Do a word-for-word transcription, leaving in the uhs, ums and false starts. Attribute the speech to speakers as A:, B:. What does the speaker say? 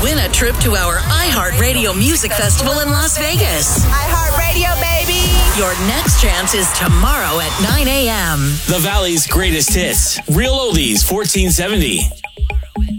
A: win a trip to our iHeartRadio Music Festival in Las Vegas.
B: iHeartRadio, baby!
A: Your next chance is tomorrow at nine a.m.
C: The Valley's greatest hits. Real Oldies fourteen seventy.